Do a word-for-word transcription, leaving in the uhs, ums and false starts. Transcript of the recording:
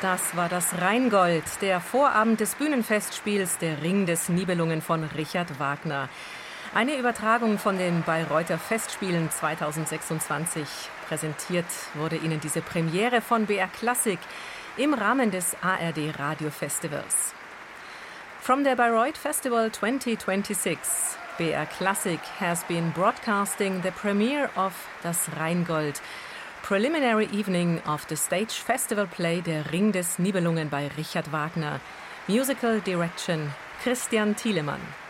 Das war das Rheingold, der Vorabend des Bühnenfestspiels Der Ring des Nibelungen von Richard Wagner. Eine Übertragung von den Bayreuther Festspielen zweitausendsechsundzwanzig. Präsentiert wurde Ihnen diese Premiere von B R Klassik im Rahmen des A R D Radio Festivals. From the Bayreuth Festival twenty twenty-six, B R Classic has been broadcasting the premiere of Das Rheingold, preliminary evening of the stage festival play Der Ring des Nibelungen by Richard Wagner. Musical direction Christian Thielemann.